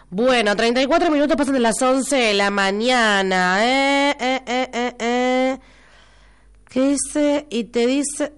Bueno, 34 minutos pasan de las 11 de la mañana. ¿Qué dice? Y te dice...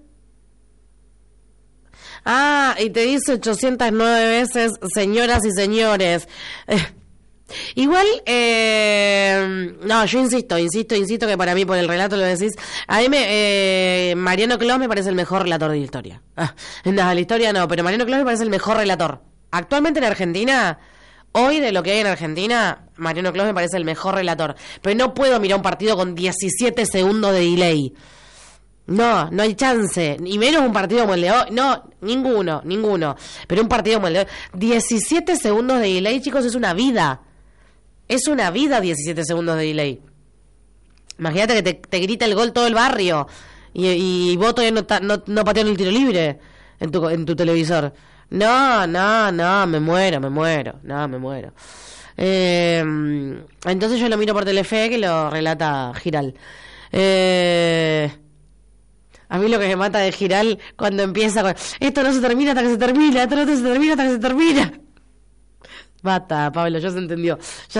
y te dice 809 veces, señoras y señores. Igual, no, yo insisto que para mí, por el relato lo decís, a mí Mariano Clos me parece el mejor relator de la historia. No, la historia no, pero Mariano Clos me parece el mejor relator. Actualmente en Argentina, hoy de lo que hay en Argentina, Mariano Clos me parece el mejor relator. Pero no puedo mirar un partido con 17 segundos de delay. No hay chance, y menos un partido como el de hoy. No, ninguno. Pero un partido como el de hoy, 17 segundos de delay, chicos, es una vida. Es una vida 17 segundos de delay. Imagínate que te grita el gol todo el barrio y vos todavía no pateando el tiro libre en tu televisor. No, me muero. Entonces yo lo miro por Telefe, que lo relata Giral. A mí lo que me mata de Giral cuando empieza con... Esto no se termina hasta que se termina, esto no se termina hasta que se termina. Basta, Pablo, ya se entendió.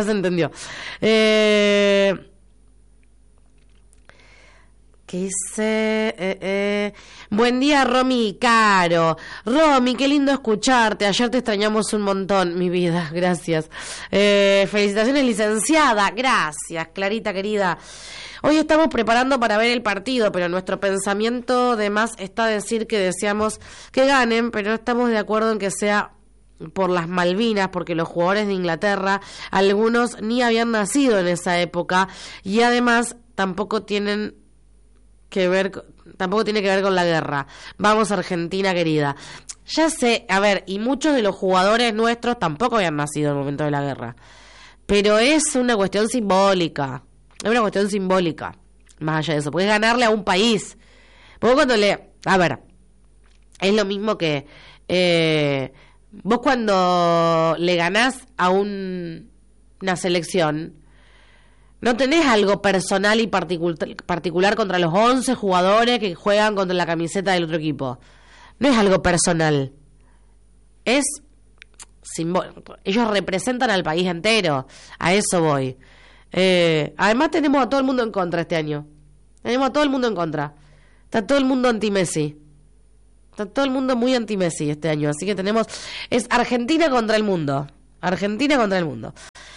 ¿Qué dice? Buen día, Romy y Caro. Romy, qué lindo escucharte. Ayer te extrañamos un montón, mi vida. Gracias. Felicitaciones, licenciada. Gracias, Clarita querida. Hoy estamos preparando para ver el partido, pero nuestro pensamiento de más está decir que deseamos que ganen, pero no estamos de acuerdo en que sea por las Malvinas, porque los jugadores de Inglaterra, algunos ni habían nacido en esa época, y además tampoco tiene que ver con la guerra. Vamos, Argentina querida. Ya sé, a ver, y muchos de los jugadores nuestros tampoco habían nacido en el momento de la guerra, pero es una cuestión simbólica. Es una cuestión simbólica, más allá de eso. Puedes ganarle a un país. Vos cuando a ver, es lo mismo que... vos cuando le ganás a una selección, no tenés algo personal y particular contra los 11 jugadores que juegan contra la camiseta del otro equipo. No es algo personal. Es simbólico. Ellos representan al país entero. A eso voy. Además tenemos a todo el mundo en contra este año. Tenemos a todo el mundo en contra. Está todo el mundo anti-Messi. Está todo el mundo muy anti-Messi este año. Así que es Argentina contra el mundo. Argentina contra el mundo.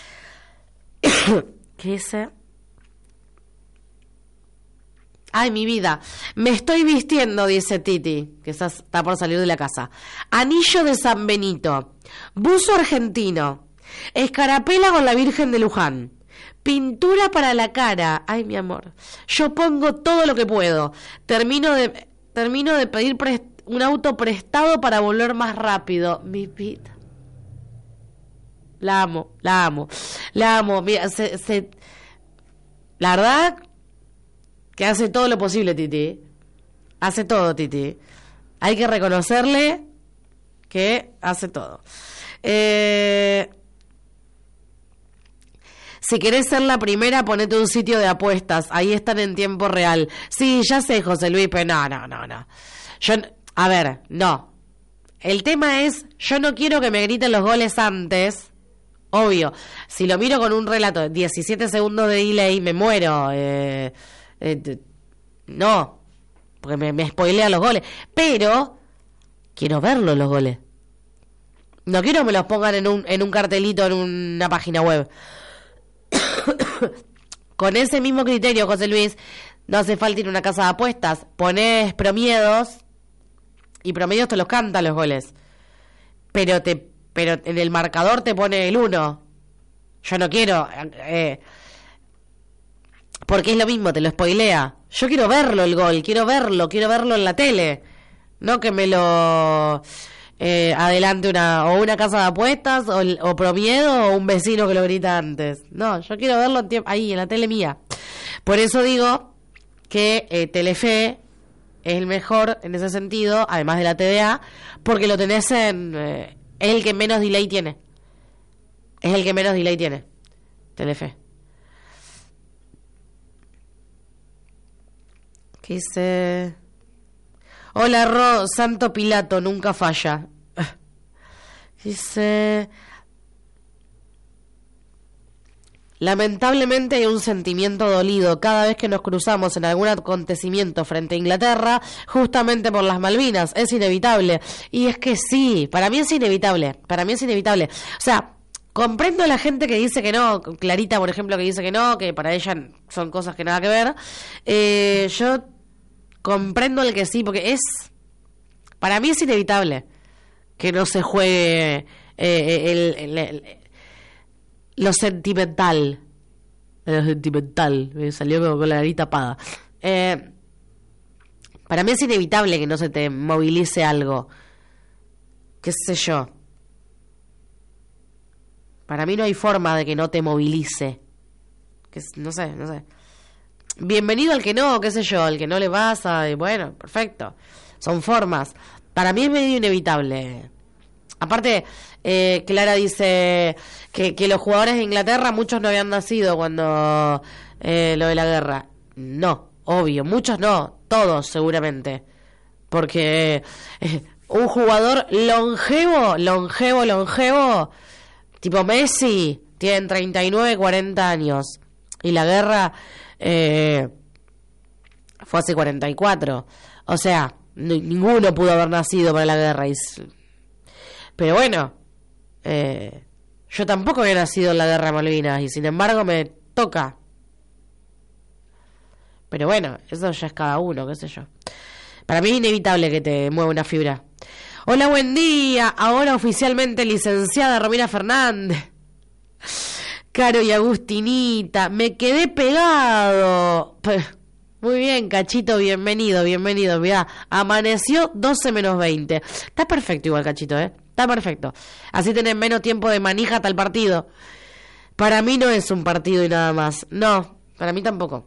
¿Qué dice? Ay, mi vida. Me estoy vistiendo, dice Titi, que está por salir de la casa. Anillo de San Benito. Buzo argentino. Escarapela con la Virgen de Luján. Pintura para la cara. Ay, mi amor. Yo pongo todo lo que puedo. Termino de pedir un auto prestado para volver más rápido. Mi vida. La amo. Mira, la verdad que hace todo lo posible, Titi. Hace todo, Titi. Hay que reconocerle que hace todo. Si querés ser la primera, ponete un sitio de apuestas. Ahí están en tiempo real. Sí, ya sé, José Luis, pero no. No. El tema es, yo no quiero que me griten los goles antes. Obvio, si lo miro con un relato de 17 segundos de delay, me muero. No, porque me spoilea los goles. Pero quiero verlos los goles. No quiero que me los pongan en un cartelito en una página web. Con ese mismo criterio, José Luis, no hace falta ir a una casa de apuestas. Ponés promiedos y promedios te los canta los goles. Pero en el marcador te pone el 1. Yo no quiero... porque es lo mismo, te lo spoilea. Yo quiero verlo el gol, quiero verlo en la tele. No que me lo... adelante una casa de apuestas o promiedo o un vecino que lo grita antes. No, yo quiero verlo ahí en la tele mía. Por eso digo que Telefe es el mejor en ese sentido, además de la TDA, porque lo tenés es el que menos delay tiene. Telefe. ¿Qué dice? Hola, Ro, Santo Pilato, nunca falla. Dice... Lamentablemente hay un sentimiento dolido cada vez que nos cruzamos en algún acontecimiento frente a Inglaterra, justamente por las Malvinas. Es inevitable. Y es que sí, para mí es inevitable. O sea, comprendo a la gente que dice que no. Clarita, por ejemplo, que dice que no, que para ella son cosas que nada que ver. Yo comprendo el que sí, porque para mí es inevitable que no se juegue lo sentimental. Me salió como con la nariz tapada. Para mí es inevitable que no se te movilice algo. ¿Qué sé yo? Para mí no hay forma de que no te movilice. No sé. Bienvenido al que no, qué sé yo, al que no le pasa, y bueno, perfecto. Son formas. Para mí es medio inevitable. Aparte, Clara dice que los jugadores de Inglaterra, muchos no habían nacido cuando lo de la guerra. No, obvio, muchos no, todos seguramente. Porque un jugador longevo, tipo Messi, tienen 39, 40 años. Y la guerra fue hace 44. O sea, ninguno pudo haber nacido para la guerra. Pero bueno, yo tampoco había nacido en la guerra de Malvinas y sin embargo me toca. Pero bueno, eso ya es cada uno, qué sé yo. Para mí es inevitable que te mueva una fibra. Hola, buen día. Ahora oficialmente licenciada Romina Fernández. Caro y Agustinita, me quedé pegado. Muy bien, Cachito, bienvenido. Mirá, amaneció 12 menos 20. Está perfecto igual, Cachito, Está perfecto. Así tenés menos tiempo de manija hasta el partido. Para mí no es un partido y nada más. No, para mí tampoco.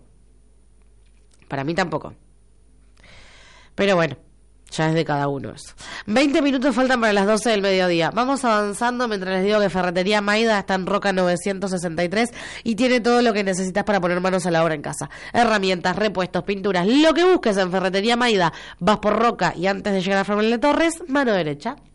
Pero bueno, ya es de cada uno eso. 20 minutos faltan para las 12 del mediodía. Vamos avanzando mientras les digo que Ferretería Maida está en Roca 963 y tiene todo lo que necesitas para poner manos a la obra en casa. Herramientas, repuestos, pinturas, lo que busques en Ferretería Maida. Vas por Roca y antes de llegar a Fernández de Torres, mano derecha.